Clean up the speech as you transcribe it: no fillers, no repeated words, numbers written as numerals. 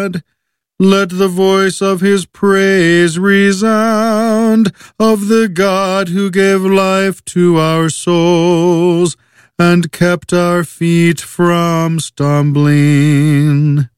Let the voice of his praise resound, of the God who gave life to our souls and kept our feet from stumbling.